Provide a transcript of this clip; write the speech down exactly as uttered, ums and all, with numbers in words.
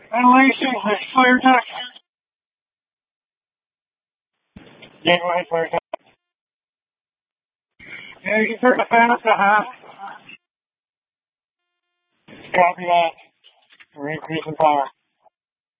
Ventilation, fire duct. Yeah, go ahead, fire duct. Yeah, you can turn the fan up to half. Copy that. We're increasing power.